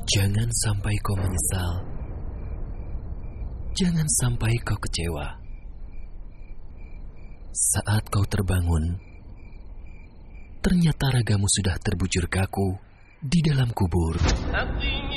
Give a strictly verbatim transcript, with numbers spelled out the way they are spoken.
Jangan sampai kau menyesal. Jangan sampai kau kecewa. Saat kau terbangun, ternyata ragamu sudah terbujur kaku di dalam kubur.